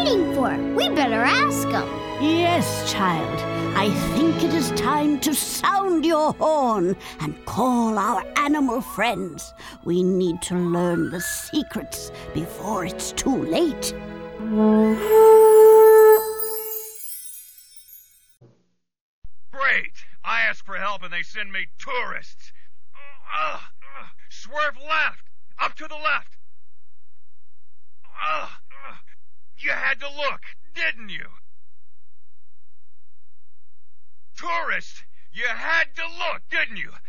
waiting for? We better ask them. Yes, child. I think it is time to sound your horn and call our animal friends. We need to learn the secrets before it's too late. Great! I ask for help and they send me tourists. Swerve left! Up to the left! You had to look, didn't you? Tourist! You had to look, didn't you?